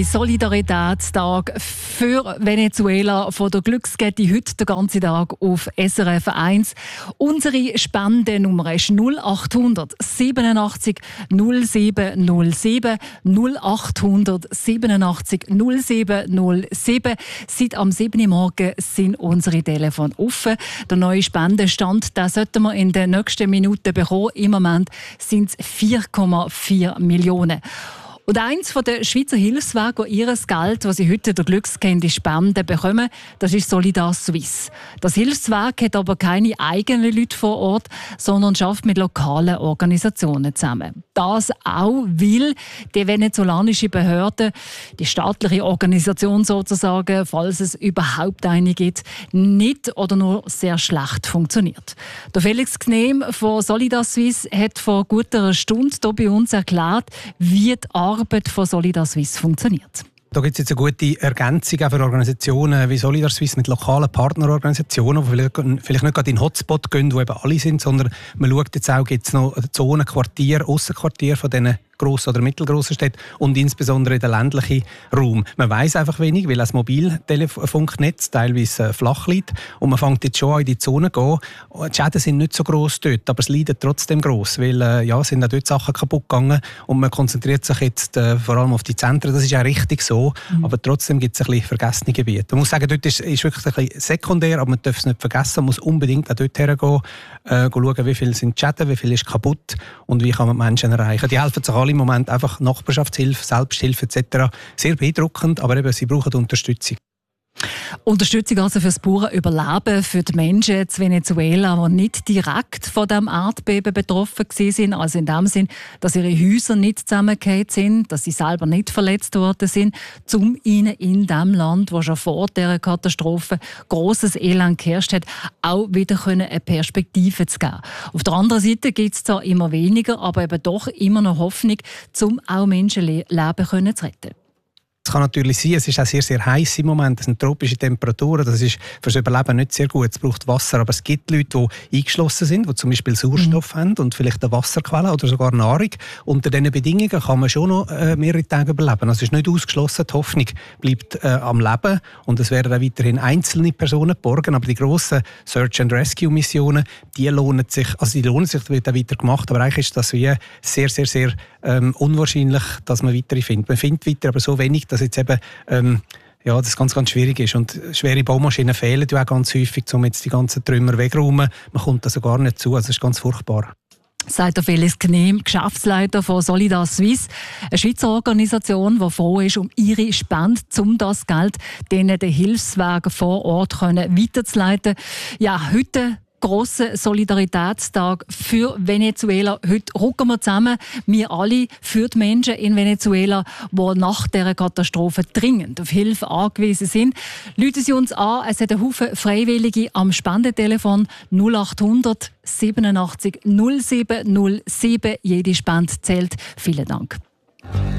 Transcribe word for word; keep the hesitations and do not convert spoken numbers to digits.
Solidaritätstag für Venezuela von der Glückskette heute den ganzen Tag auf S R F eins. Unsere Spendennummer ist null acht hundert siebenundachtzig null sieben null sieben null acht hundert siebenundachtzig null sieben null sieben. Seit am sieben Uhr morgen sind unsere Telefone offen. Der neue Spendenstand, den sollten wir in den nächsten Minuten bekommen. Im Moment sind es vier Komma vier Millionen. Und eins der Schweizer Hilfswerke, die ihr Geld, das sie heute der Glückskette spenden, bekommen, das ist Solidar Suisse. Das Hilfswerk hat aber keine eigenen Leute vor Ort, sondern arbeitet mit lokalen Organisationen zusammen. Das auch, weil die venezolanische Behörde, die staatliche Organisation sozusagen, falls es überhaupt eine gibt, nicht oder nur sehr schlecht funktioniert. Der Felix Gnehm von Solidar Suisse hat vor gut einer Stunde hier bei uns erklärt, wie die Arbeit von Solidar Suisse funktioniert. Da gibt es jetzt eine gute Ergänzung auch für Organisationen wie Solidar Suisse mit lokalen Partnerorganisationen, die vielleicht, vielleicht nicht gerade in den Hotspot gehen, wo eben alle sind, sondern man schaut jetzt auch, gibt es noch Zonen, Quartier, Aussenquartier von diesen grossen oder mittelgrossen Städten und insbesondere den ländlichen Raum. Man weiss einfach wenig, weil das Mobiltelefunknetz teilweise flach liegt und man fängt jetzt schon an in die Zone zu gehen. Die Schäden sind nicht so gross dort, aber es leidet trotzdem gross, weil äh, ja, sind auch dort Sachen kaputt gegangen und man konzentriert sich jetzt äh, vor allem auf die Zentren. Das ist auch richtig so, mhm. aber trotzdem gibt es ein bisschen vergessene Gebiete. Man muss sagen, dort ist, ist wirklich ein bisschen sekundär, aber man darf es nicht vergessen, man muss unbedingt auch dort hergehen, äh, schauen, wie viel sind die Schäden, wie viel ist kaputt und wie kann man die Menschen erreichen. Die helfen sich alle im Moment einfach Nachbarschaftshilfe, Selbsthilfe et cetera. Sehr beeindruckend, aber eben, sie brauchen Unterstützung. Unterstützung also für das pure Überleben für die Menschen in Venezuela, die nicht direkt von dem Erdbeben betroffen waren. Also in dem Sinn, dass ihre Häuser nicht zusammengefallen sind, dass sie selber nicht verletzt worden sind, um ihnen in dem Land, wo schon vor dieser Katastrophe grosses Elend geherrscht hat, auch wieder eine Perspektive zu geben. Auf der anderen Seite gibt es zwar immer weniger, aber eben doch immer noch Hoffnung, um auch Menschenleben zu retten. Es kann natürlich sein, es ist auch sehr, sehr heiß im Moment, es sind tropische Temperaturen, das ist für das Überleben nicht sehr gut, es braucht Wasser, aber es gibt Leute, die eingeschlossen sind, die zum Beispiel Sauerstoff mhm. haben und vielleicht eine Wasserquelle oder sogar Nahrung. Unter diesen Bedingungen kann man schon noch äh, mehrere Tage überleben. Also es ist nicht ausgeschlossen, die Hoffnung bleibt äh, am Leben und es werden auch weiterhin einzelne Personen geborgen, aber die grossen Search-and-Rescue-Missionen, die lohnen sich, also die lohnen sich, das wird auch weiter gemacht, aber eigentlich ist das wie sehr, sehr, sehr ähm, unwahrscheinlich, dass man weitere findet. Man findet weiter, aber so wenig, dass jetzt eben ähm, ja, das ganz, ganz schwierig ist. Und schwere Baumaschinen fehlen ja auch ganz häufig, um jetzt die ganzen Trümmer wegzuräumen. Man kommt also gar nicht zu, also es ist ganz furchtbar. Sagt der Felix Gnehm, Geschäftsleiter von Solidar Suisse, eine Schweizer Organisation, die froh ist um ihre Spende, um das Geld denen den Hilfswegen vor Ort können weiterzuleiten. Ja, heute grosser Solidaritätstag für Venezuela. Heute rücken wir zusammen, wir alle, für die Menschen in Venezuela, die nach dieser Katastrophe dringend auf Hilfe angewiesen sind. Rufen Sie uns an, es hat einen Haufen Freiwillige am Spendentelefon null acht hundert siebenundachtzig null sieben null sieben. Jede Spende zählt. Vielen Dank.